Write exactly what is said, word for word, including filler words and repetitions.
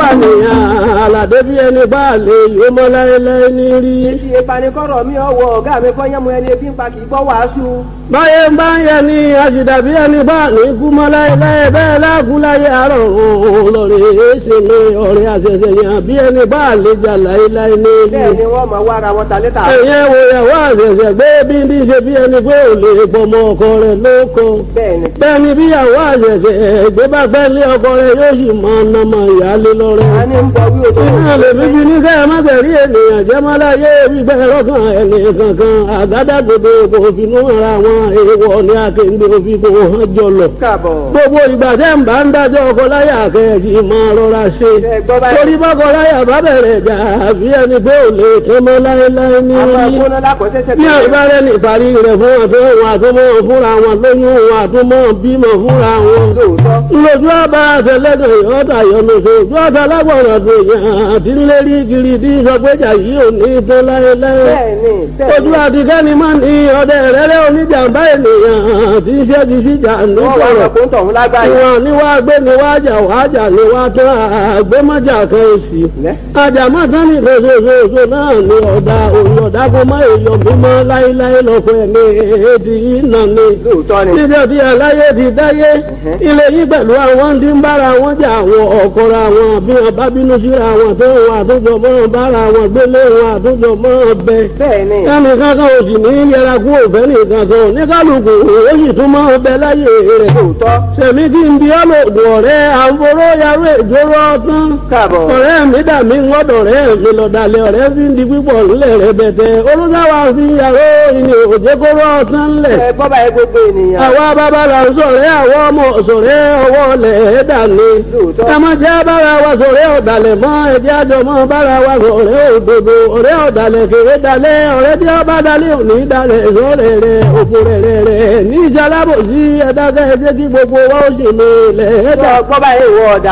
pànìyàn àlàdé bí ẹni bá lè yó mọ́ láéláé ní rí. Ibi ìpanikọ́rọ̀ mi ọwọ́ ọ̀gá mi kọ́ yẹ́mu ẹni ebi ń pa kì í gbọ́ wàásù. báyé ń bá ń yẹ ni àṣìdàbí ẹni bá ní kú mọ́ láéláé bẹ́ẹ̀ láàkú láyé àárọ̀ òun lọ́rẹ̀ ṣe mi ọ̀rẹ́ àṣẹṣẹ yàn bí ẹni bá lè jà láéláé ní rí. Bẹ́ẹ̀ ni wọ́n máa wá ara wọn ta létà. ẹ̀yẹ wo ìyàwó àṣẹṣẹ gbé bí ní ṣe bí ẹni pé ò lè gbọmọ ọkọ rẹ̀ lóko. Bẹ́ẹ̀ni. bẹ́ẹ̀ni bí ìyàwó àṣẹṣẹ gbé bá gbẹ́ lé ọkọ rẹ̀ yóò sì mọ ọ̀nàmọ ìyáálé lọ́rẹ́. A ní ń bọ wí òtún. iná lè fi bí ní kẹ́ ẹ má tẹ̀rí ènìyàn jẹ́ mọ́ láyé gbígbẹ́ lọ́kàn ẹni kankan àgádágodo kò finú ara wọn èèwọ̀ ní akéǹde òfin kò hàn jọlọ. Káàbọ̀. gbogbo ìgbà tẹ́ ń bá ń dájọ́ ọkọ láyà kẹ́ẹ̀kì máa rọra ṣe. Ẹ gbọ́ báyìí. torí bọ́kọ láyà bá bẹ̀rẹ̀ jà àbí ẹni pé ò lè tán mọ́ láéláé ní Àwọn orí. agbóná lákọ̀ọ́sẹ́sẹ́ bí àgbárẹ́ ní ìparí rẹ̀ fún ọ̀tọ́ òun àtúmọ̀ fúnra wọn lóyún òun àtúmọ̀ bímọ fúnra wọn. lóòótọ́. lójú ọba àtẹlẹdọ yọta yọlọsọ ojú ọta lágbọràn tó yàn àti lérí kiri tí sọgbẹjà yìí ò ní tó láéláé. Bẹ́ẹ̀ni bẹ́ẹ̀ni. ojú àtikẹ́ni máa ní ọdẹ rẹ́rẹ́ oníjàmbá ènìyàn tí iṣẹ́ ti síjà ní Wọ́n wá sọ̀rọ̀. ọ̀pọ̀ ń tọ̀hún lágbàáyé. ìwọ̀n ni wàá gbé ni wàá jà wàá jà ni wàá tó àgbémọ́jà kan èsì. Lẹ́. àjàmọ́tán ní ìfẹsẹ̀fẹsẹ̀ náà ni ọ̀dà òun ọ̀dà kó má èèyàn mímọ́ láéláé lọ́kọ̀ ẹ̀mí èdè yìí nà ni. Lóòótọ́ ni. níbi ọdí aláyé ti dáyé ilé yìí pẹ̀lú àwọn tí ń bára wọn jà àwọn ọ̀kọ̀ra wọn bí wọn bá bínú síra wọn tó wọn àtúntò mọ́ bára wọn gbélé wọn àtúntò mọ́ bẹ. Bẹ́ẹ̀ni. ẹnì kankan ò sì ní yẹra kú òfẹ́ nìkan kan ní kálukú ó sì tún mọ́ bẹ láyé rẹ̀. Lóòótọ́. sẹ̀mí kí n bí ọlọ́dún ọ̀rẹ́ àforó yarú ìjóró ọtán. Káàbọ̀. ọ̀rẹ́ mi dà mí ń wọ́dọ̀ rẹ̀ mi lọ́dàlẹ̀ ọ̀rẹ́ fi ń di pípọ̀ ńlẹ̀ rẹ̀ bẹ̀tẹ̀ olùdáwà fi yàrá ìní òjèkóró ọtán ńlẹ̀. Ẹ gbọ́ báyìí gbogbo ènìyàn. àwa bàbá la ń sọ̀rẹ́ àwọn ọmọ sọ̀rẹ́ ọwọ́ lẹ̀ dàní. Lóòótọ́. ẹ má jẹ́ bára wa sọ̀rẹ́ ọ̀dàlẹ̀ mọ́ ẹ̀jẹ̀ àjọ mọ́ bára wa sọ̀rẹ́ òdodo ọ̀rẹ́ ọ̀dàlẹ̀ kéré dalẹ̀ ọ̀rẹ́ tí wọ́n bá dalẹ̀ òní dalẹ̀ sọ̀rẹ́ rẹ̀ òkú rẹ̀ rẹ̀ rẹ̀ ní ìjà lábòsí ẹ̀dákẹ́ ẹ̀jẹ̀ kí gbogbo wa ó sì lè lẹ̀ Gbọ́ báyìí ìwọ ọ̀dà.